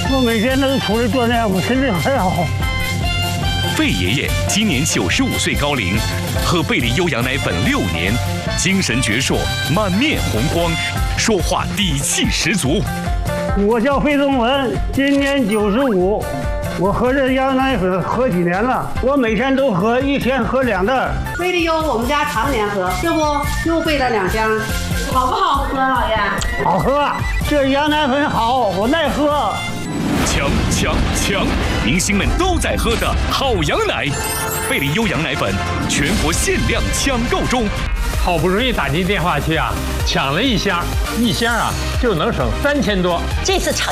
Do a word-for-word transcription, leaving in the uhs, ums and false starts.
我每天都出来锻炼，我身体很好。 费爷爷今年九十五岁高龄，喝贝利优羊奶粉六年，精神矍铄，满面红光，说话底气十足。 我叫费宗文，今年九十五，我喝这羊奶粉喝几年了，我每天都喝，一天喝两袋。 贝利优我们家常年喝，这不又备了两箱，好不好喝，老爷？ 好喝，这羊奶粉好，我耐喝。 强强强！明星们都在喝的好羊奶，贝利优羊奶粉全国限量抢购中。 好不容易打进电话去啊，抢了一箱，一箱啊就能省三千多。 这次抢